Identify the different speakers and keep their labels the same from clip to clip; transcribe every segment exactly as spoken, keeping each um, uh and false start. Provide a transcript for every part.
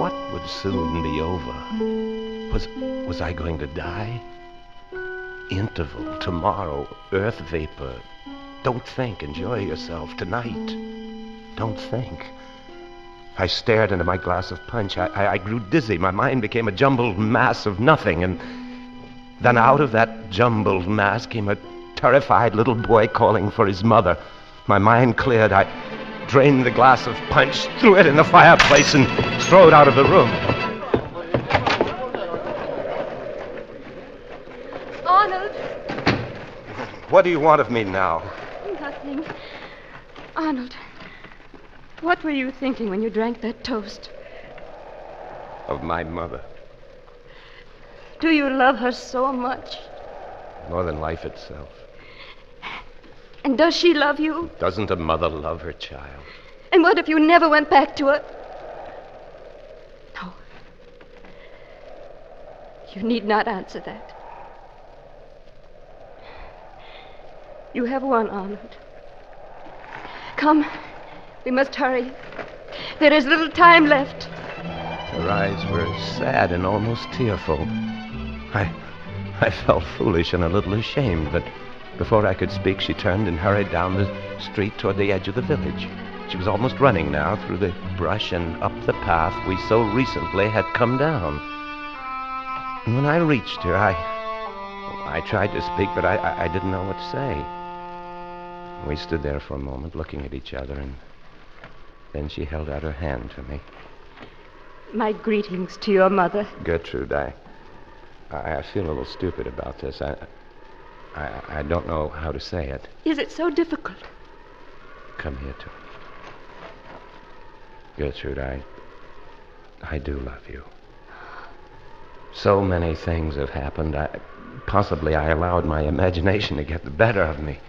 Speaker 1: what would soon be over? Was, was I going to die? Interval, tomorrow, earth vapor. Don't think, enjoy yourself tonight. Don't think. I stared into my glass of punch. I, I, I grew dizzy. My mind became a jumbled mass of nothing. And then out of that jumbled mass came a terrified little boy calling for his mother. My mind cleared. I drained the glass of punch, threw it in the fireplace, and strode out of the room.
Speaker 2: Arnold!
Speaker 1: What do you want of me now?
Speaker 2: Nothing. Arnold, what were you thinking when you drank that toast?
Speaker 1: Of my mother.
Speaker 2: Do you love her so much?
Speaker 1: More than life itself.
Speaker 2: And does she love you?
Speaker 1: Doesn't a mother love her child?
Speaker 2: And what if you never went back to her? No. You need not answer that. You have won, Arnold. Come, we must hurry. There is little time left.
Speaker 1: Her eyes were sad and almost tearful. I, I felt foolish and a little ashamed, but before I could speak, she turned and hurried down the street toward the edge of the village. She was almost running now through the brush and up the path we so recently had come down. And when I reached her, I, I tried to speak, but I, I, I didn't know what to say. We stood there for a moment looking at each other, and then she held out her hand to me.
Speaker 2: My greetings to your mother.
Speaker 1: Gertrude, I, I, I feel a little stupid about this. I, I, I don't know how to say it.
Speaker 2: Is it so difficult?
Speaker 1: Come here to me. Gertrude, I, I do love you. So many things have happened. I, possibly I allowed my imagination to get the better of me.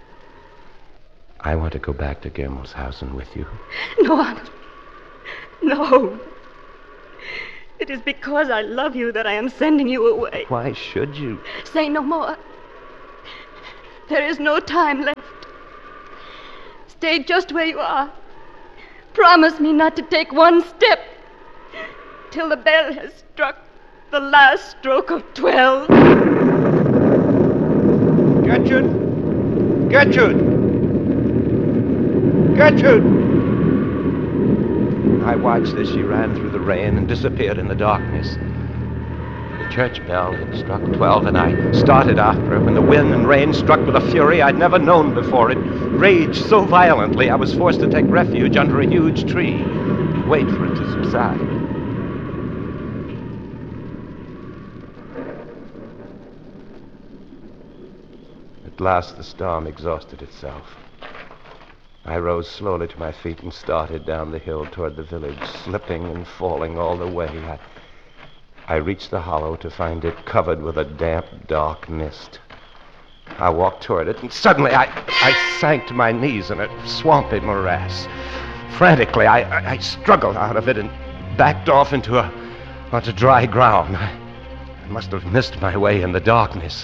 Speaker 1: I want to go back to Germelshausen with you.
Speaker 2: No, Arnold. No. It is because I love you that I am sending you away.
Speaker 1: Why should you?
Speaker 2: Say no more. There is no time left. Stay just where you are. Promise me not to take one step till the bell has struck the last stroke of twelve.
Speaker 1: Gertrude! Gertrude! Gertrude! I watched as she ran through the rain and disappeared in the darkness. The church bell had struck twelve, and I started after her when the wind and rain struck with a fury I'd never known before. It raged so violently I was forced to take refuge under a huge tree and wait for it to subside. At last the storm exhausted itself. I rose slowly to my feet and started down the hill toward the village, slipping and falling all the way. I, I reached the hollow to find it covered with a damp, dark mist. I walked toward it, and suddenly I, I sank to my knees in a swampy morass. Frantically, I, I, I struggled out of it and backed off into a, onto dry ground. I, I must have missed my way in the darkness.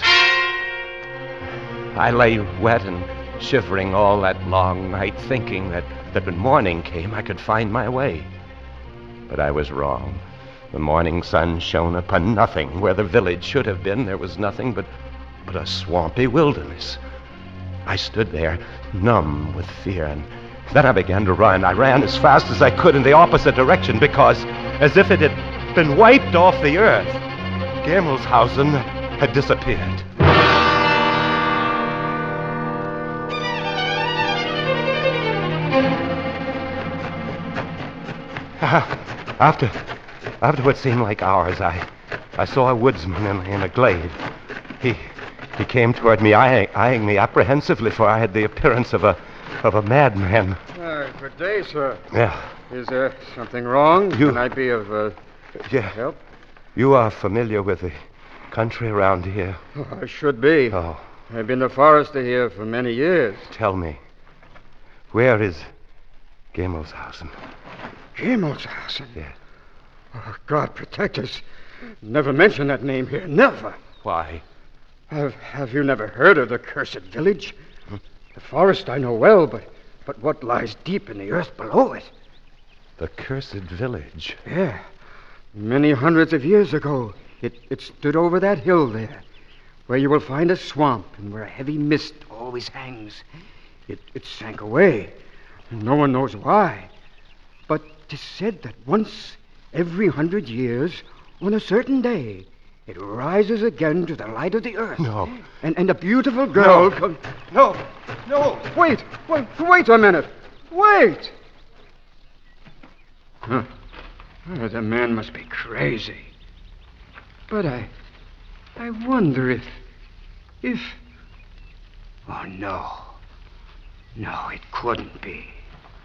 Speaker 1: I lay wet and shivering all that long night, thinking that, that when morning came I could find my way. But I was wrong. The morning sun shone upon nothing. Where the village should have been, there was nothing but, but a swampy wilderness. I stood there, numb with fear, and then I began to run. I ran as fast as I could in the opposite direction because, as if it had been wiped off the earth, Germelshausen had disappeared. After, after what seemed like hours, I, I saw a woodsman in, in a glade. He, he came toward me, eyeing, eyeing me apprehensively, for I had the appearance of a, of a madman.
Speaker 3: Uh, good day, sir.
Speaker 1: Yeah.
Speaker 3: Is there something wrong?
Speaker 1: You-
Speaker 3: Can I be of uh,
Speaker 1: Yeah.
Speaker 3: help?
Speaker 1: You are familiar with the country around here.
Speaker 3: Oh, I should be.
Speaker 1: Oh,
Speaker 3: I've been a forester here for many years.
Speaker 1: tell me, where is Germelshausen?
Speaker 3: Germelshausen?
Speaker 1: Yeah.
Speaker 3: Oh, God protect us. Never mention that name here. Never.
Speaker 1: Why?
Speaker 3: Have, have you never heard of the cursed village? Hmm? The forest I know well, but, but what lies deep in the earth below it?
Speaker 1: The cursed village.
Speaker 3: Yeah. Many hundreds of years ago, it, it stood over that hill there, where you will find a swamp and where a heavy mist always hangs. It, it sank away. No one knows why. But 'tis said that once every hundred years, on a certain day, it rises again to the light of the earth.
Speaker 1: No.
Speaker 3: And, and a beautiful girl
Speaker 1: No.
Speaker 3: comes... No, no, wait, wait, wait a minute. Wait. Huh. Oh, the man must be crazy. But I... I wonder if... If... Oh, no. No, it couldn't be.